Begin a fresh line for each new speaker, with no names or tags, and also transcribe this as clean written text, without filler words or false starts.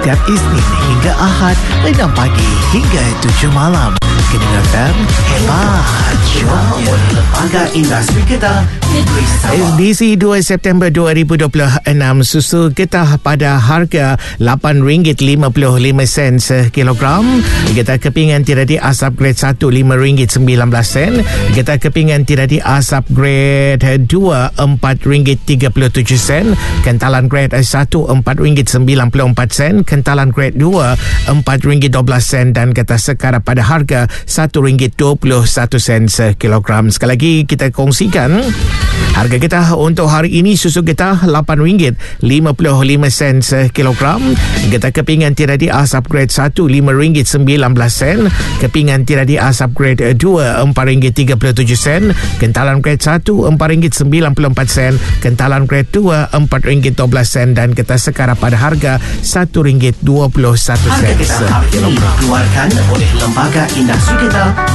Setiap Isnin hingga Ahad 6 pagi hingga 7 malam. Kena FM hebat jualnya Lembaga Industri Kedah SDC 2 September 2026 susu Kedah pada harga RM8.55 sekilogram. Getah kepingan tiradi asap grade 1 RM5.19. Getah kepingan tiradi asap grade 2 RM4.37. Kentalan grade 1 RM4.94. Kentalan grade 2 RM4.12 dan getah sekarang pada harga RM1.21 sekilogram. Sekali lagi kita kongsikan harga kita untuk hari ini. Susu kita RM8.55 sekilogram. Kita kepingan tiradi asap grade 1 RM5.19. Kepingan tiradi asap grade 2 RM4.37. Kentalan grade 1 RM4.94. Kentalan grade 2 RM4.12 dan kita sekarang pada harga RM1.21
Harga kita hari ini dikeluarkan oleh Lembaga Industri Kedah